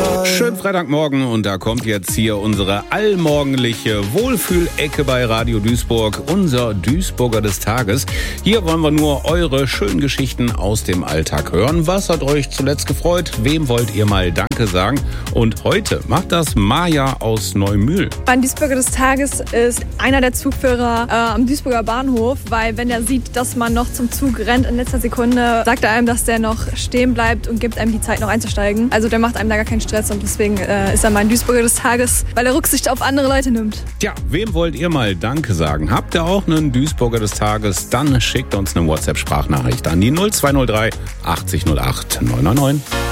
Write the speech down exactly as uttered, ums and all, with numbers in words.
Schönen Freitagmorgen und da kommt jetzt hier unsere allmorgendliche Wohlfühlecke bei Radio Duisburg, unser Duisburger des Tages. Hier wollen wir nur eure schönen Geschichten aus dem Alltag hören. Was hat euch zuletzt gefreut? Wem wollt ihr mal Danke sagen? Und heute macht das Maja aus Neumühl. Mein Duisburger des Tages ist einer der Zugführer äh, am Duisburger Bahnhof, weil wenn er sieht, dass man noch zum Zug rennt in letzter Sekunde, sagt er einem, dass der noch stehen bleibt und gibt einem die Zeit noch einzusteigen. Also der macht einem da gar keinen Stress und deswegen äh, ist er mein Duisburger des Tages, weil er Rücksicht auf andere Leute nimmt. Tja, wem wollt ihr mal Danke sagen? Habt ihr auch einen Duisburger des Tages? Dann schickt uns eine WhatsApp-Sprachnachricht an die null zwei null drei achtzig null acht neun neun neun.